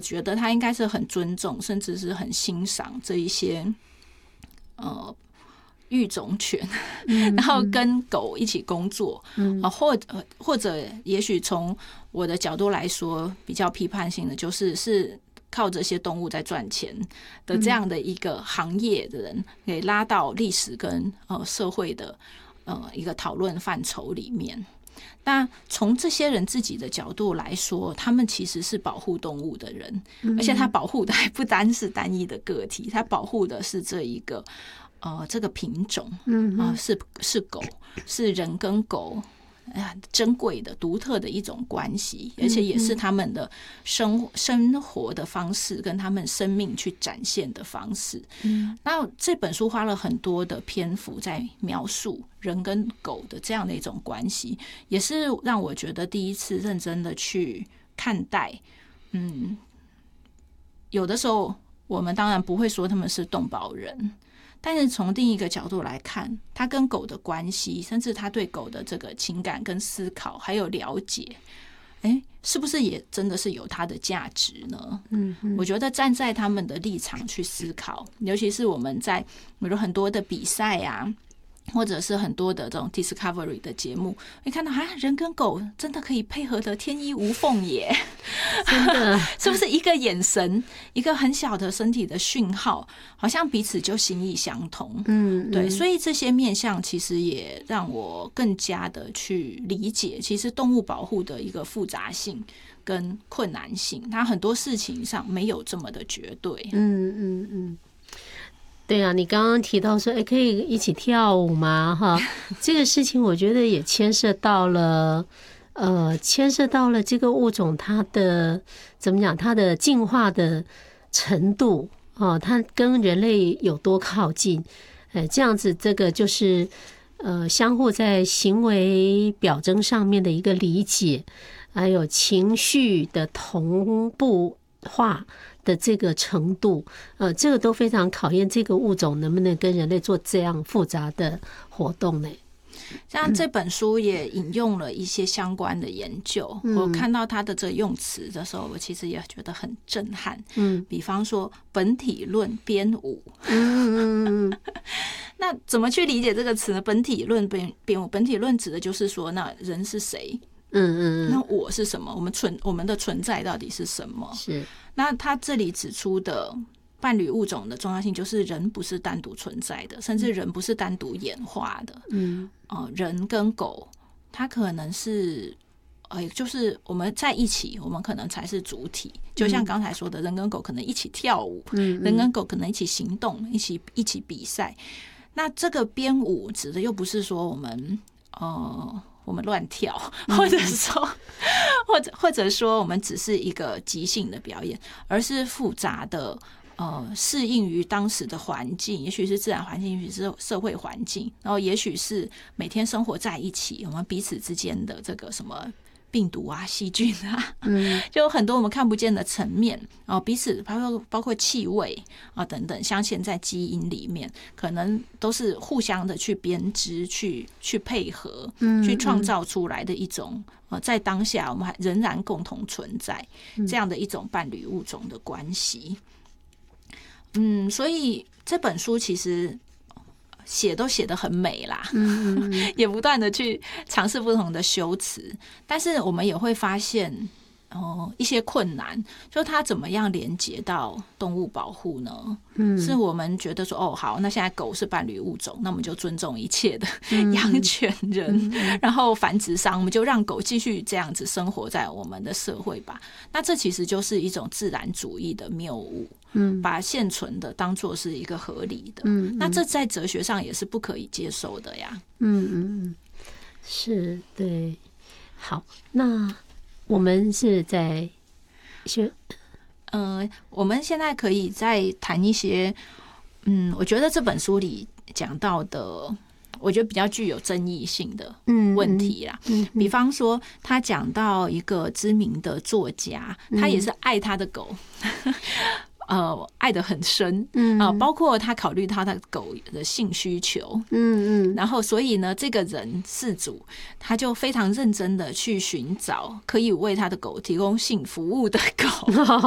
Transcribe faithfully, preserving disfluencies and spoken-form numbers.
觉得他应该是很尊重，甚至是很欣赏这一些呃育种犬，嗯、然后跟狗一起工作，嗯、啊，或者或者也许从我的角度来说，比较批判性的就是是靠这些动物在赚钱的这样的一个行业的人，给拉到历史跟呃社会的呃一个讨论范畴里面。那从这些人自己的角度来说，他们其实是保护动物的人，而且他保护的还不单是单一的个体，他保护的是这一个呃这个品种，嗯啊、呃、是是狗，是人跟狗珍贵的独特的一种关系，而且也是他们的生生活的方式跟他们生命去展现的方式。嗯，那这本书花了很多的篇幅在描述人跟狗的这样的一种关系，也是让我觉得第一次认真的去看待。嗯，有的时候我们当然不会说他们是动保人，但是从另一个角度来看，他跟狗的关系，甚至他对狗的这个情感跟思考还有了解，哎，是不是也真的是有它的价值呢？嗯，我觉得站在他们的立场去思考，尤其是我们在有很多的比赛啊，或者是很多的这种 Discovery 的节目，会看到啊，人跟狗真的可以配合的天衣无缝耶！ 真的， 是不是一个眼神，一个很小的身体的讯号，好像彼此就心意相通？嗯，对，所以这些面向其实也让我更加的去理解，其实动物保护的一个复杂性跟困难性，它很多事情上没有这么的绝对。 嗯嗯嗯。对啊，你刚刚提到说，哎，可以一起跳舞吗？哈，这个事情我觉得也牵涉到了，呃，牵涉到了这个物种它的怎么讲，它的进化的程度啊，它跟人类有多靠近？哎，这样子，这个就是呃，相互在行为表征上面的一个理解，还有情绪的同步化的这个程度，呃，这个都非常考验这个物种能不能跟人类做这样复杂的活动呢？ 像这本书也引用了一些相关的研究，嗯、我看到他的这个用词的时候，我其实也觉得很震撼。嗯，比方说本体论编舞，嗯那怎么去理解这个词呢？本体论编编舞，本体论指的就是说，那人是谁？嗯嗯，那我是什么？我们存我们的存在到底是什么？是。那他这里指出的伴侣物种的重要性，就是人不是单独存在的，甚至人不是单独演化的。嗯，呃，人跟狗，它可能是，呃，就是我们在一起，我们可能才是主体。就像刚才说的，人跟狗可能一起跳舞，嗯，人跟狗可能一起行动，一起一起比赛。那这个编舞指的又不是说我们，呃。我们乱跳，或者说，或者或者说，我们只是一个即兴的表演，而是复杂的，呃，适应于当时的环境，也许是自然环境，也许是社会环境，然后也许是每天生活在一起，我们彼此之间的这个什么病毒啊、细菌啊，嗯，就有很多我们看不见的层面啊，彼此包括包括气味啊等等，镶嵌在基因里面，可能都是互相的去编织、去去配合、去创造出来的一种呃，在当下我们还仍然共同存在这样的一种伴侣物种的关系。嗯，所以这本书其实写都写得很美啦，嗯嗯也不断的去尝试不同的修辞，但是我们也会发现哦一些困难，就它怎么样连接到动物保护呢？嗯，是我们觉得说哦好，那现在狗是伴侣物种，那我们就尊重一切的养犬人，嗯、然后繁殖商，我们就让狗继续这样子生活在我们的社会吧。那这其实就是一种自然主义的谬误。嗯，把现存的当作是一个合理的，嗯，那这在哲学上也是不可以接受的呀。 嗯嗯嗯，是，对。好，那我们是在学， 呃，我们现在可以再谈一些，嗯，我觉得这本书里讲到的，我觉得比较具有争议性的问题啦。嗯，嗯比方说，他讲到一个知名的作家，他也是爱他的狗。呃，爱得很深，嗯啊、呃，包括他考虑他的狗的性需求，嗯嗯，然后所以呢，这个人事主他就非常认真的去寻找可以为他的狗提供性服务的狗，